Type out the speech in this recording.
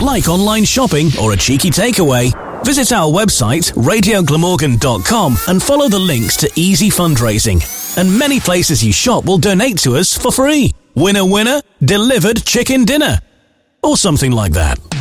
Like online shopping or a cheeky takeaway? Visit our website, radioglamorgan.com, and follow the links to easy fundraising. And many places you shop will donate to us for free. Winner, winner, delivered chicken dinner. Or something like that.